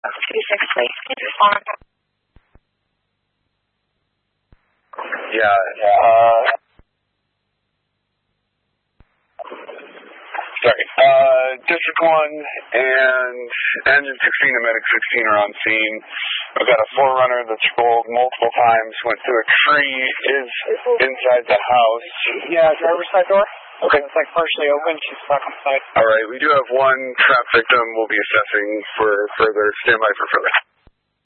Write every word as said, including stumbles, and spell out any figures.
two six, please. Please respond. Yeah, uh... Sorry. Uh, District one and Engine sixteen and Medic sixteen are on scene. We've got a forerunner that's rolled multiple times, went through a tree, is inside the house. Yeah, driver's side door. Okay. It's like partially open. She's stuck inside. All right. We do have one trap victim we'll be assessing for further. Stand by for further.